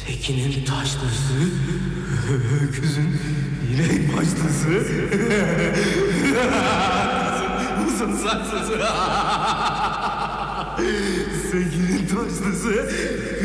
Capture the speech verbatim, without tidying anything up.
Tekin'in taşlısı, öküzün yine başlısı, kızın uzun saçlısı. Tekin'in taşlısı,